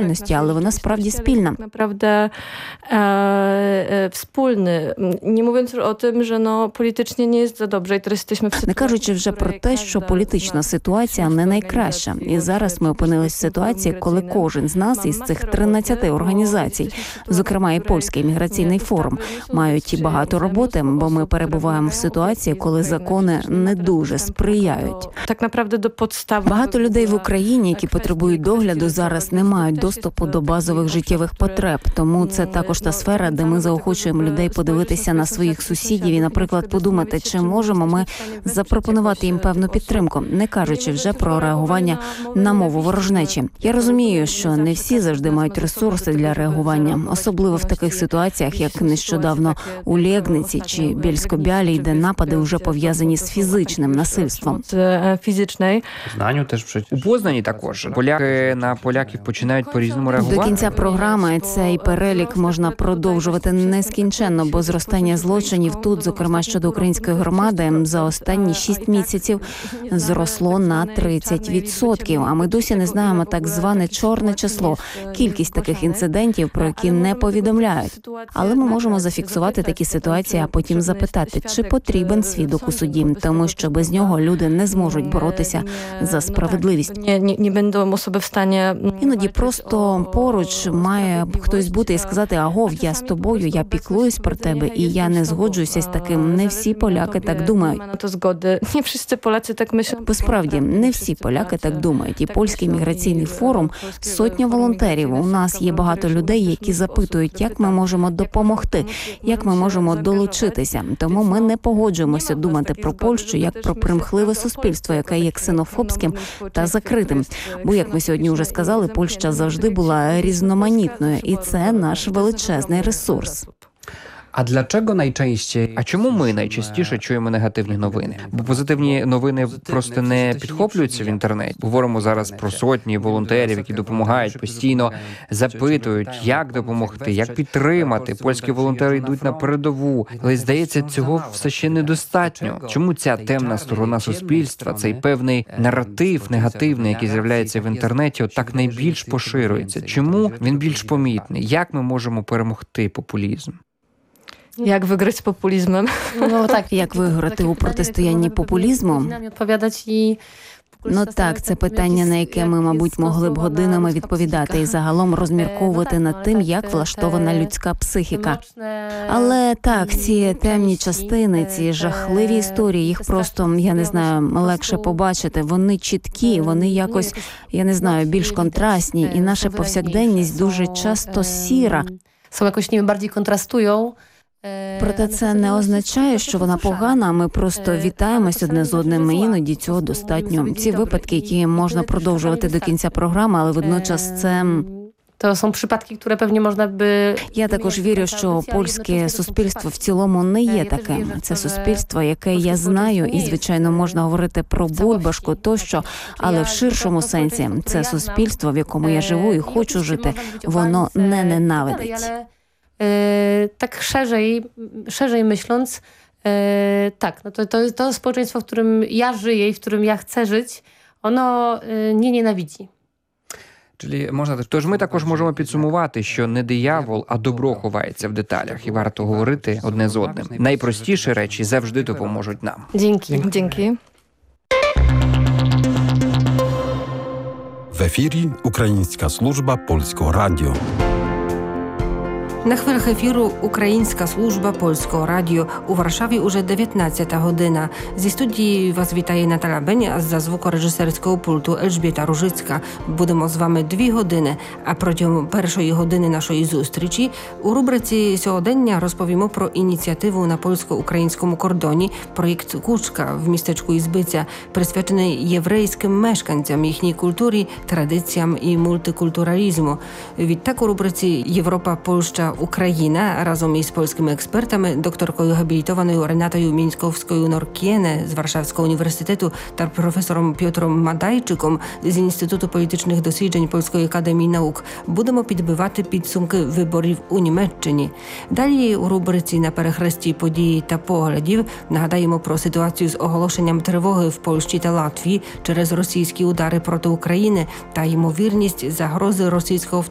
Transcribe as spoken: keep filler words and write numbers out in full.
відповідальності, але вона справді спільна. Naprawdę e, wspólny. Nie mówiąc o tym, że no, politycznie nie jest za dobrze i teraz jesteśmy w sytuacji... Не кажучи вже про те, що політична ситуація не найкраща. І зараз ми опинились в ситуації, коли кожен з нас із цих тринадцяти організацій, зокрема і Польський міграційний форум, мають багато роботи, бо ми перебуваємо в ситуації, коли закони не дуже сприяють. Так naprawdę do podstaw... Багато людей в Україні, які потребують догляду, зараз не мають доступу до базових життєвих потреб. Тому це також та сфера, де ми заохочуємо людей подивитися на своїх сусідів і, наприклад, подумати, чи можемо ми запропонувати їм певну підтримку, не кажучи вже про реагування на мову ворожнечі. Я розумію, що не всі завжди мають ресурси для реагування, особливо в таких ситуаціях, як нещодавно у Лєгниці чи Бєльсько-Бялій, де напади вже пов'язані з фізичним насильством. Фізичний. Знанню теж у Познані також. Поляки на поляків починають по-різному реагувати. До кінця програми цей перелік можна продовжувати нескінченно, бо зростання злочинів тут, зокрема щодо української громади, за останні шість місяців зросло на тридцять відсотків. А ми досі не знаємо так зване чорне число, кількість таких інцидентів, про які не повідомляють. Але ми можемо зафіксувати такі ситуації, а потім запитати, чи потрібен свідок у суді, тому що без нього люди не зможуть боротися за справедливість. Не, не, не będą osoby в стані... Іноді просто поруч має хтось бути і сказати: агов, я з тобою, я піклуюсь про тебе, і я не згоджуюся з таким. Не всі поляки так думають. Не всі поляки так мислять. Бо справді, не всі поляки так думають. І Польський міграційний форум – сотня волонтерів. У нас є багато людей, які запитують, як ми можемо допомогти, як ми можемо долучитися. Тому ми не погоджуємося думати про Польщу як про примхливе суспільство, яке є ксенофобським та закритим. Бо, як ми сьогодні вже сказали, Польща завжди була різноманітною, і це наш величезний ресурс. А для чого найчастіше? А чому ми найчастіше чуємо негативні новини? Бо позитивні новини просто не підхоплюються в інтернеті. Говоримо зараз про сотні волонтерів, які допомагають постійно, запитують, як допомогти, як підтримати. Польські волонтери йдуть на передову. Але, здається, цього все ще недостатньо. Чому ця темна сторона суспільства, цей певний наратив негативний, який з'являється в інтернеті, так найбільш поширюється? Чому він більш помітний? Як ми можемо перемогти популізм? Як виграти з популізмом? Ну, так, як виграти у протистоянні популізму? Ну так, це питання, на яке ми, мабуть, могли б годинами відповідати і загалом розмірковувати над тим, як влаштована людська психіка. Але так, ці темні частини, ці жахливі історії, їх просто, я не знаю, легше побачити. Вони чіткі, вони якось, я не знаю, більш контрастні, і наша повсякденність дуже часто сіра. Są jakoś, nie wiem, bardziej kontrastują. Проте це не означає, що вона погана, ми просто вітаємось одне з одним, і іноді цього достатньо. Ці випадки, які можна продовжувати до кінця програми, але водночас це... To są przypadki, które pewnie można by... Я також вірю, що польське суспільство в цілому не є таким. Це суспільство, яке я знаю, і, звичайно, можна говорити про бульбашку тощо, але в ширшому сенсі це суспільство, в якому я живу і хочу жити, воно не ненавидить. Tak szerzej, szerzej myśląc, e, tak, no to, to, to społeczeństwo, w którym ja żyję i w którym ja chcę żyć, ono e, nie nienawidzi. Czyli можна, тож ми також можемо підсумувати, що не диявол, а добро ховається в деталях, і варто говорити одне з одним. Найпростіші речі завжди допоможуть нам. Dzięki. Dzięki. В ефірі Українська служба Польського радіо. На хвилях ефіру Українська служба Польського радіо. У Варшаві уже дев'ятнадцята година. Зі студії вас вітає Наталя Бень, а за звукорежисерського пульту Ельжбіта Ружицька. Будемо з вами дві години, а протягом першої години нашої зустрічі у рубриці «Сьогодення» розповімо про ініціативу на польсько-українському кордоні «Проєкт Кучка» в містечку Ізбиця, присвячений єврейським мешканцям, їхній культурі, традиціям і мультикультуралізму. Відтак у рубриці «Європа, Польща, Україна» разом із польськими експертами, докторкою габілітованою Ренатою Мінськовською-Норкєне з Варшавського університету та професором Піотром Мадайчиком з Інституту політичних досліджень Польської академії наук будемо підбивати підсумки виборів у Німеччині. Далі у рубриці «На перехресті події та поглядів» нагадаємо про ситуацію з оголошенням тривоги в Польщі та Латвії через російські удари проти України та ймовірність загрози російського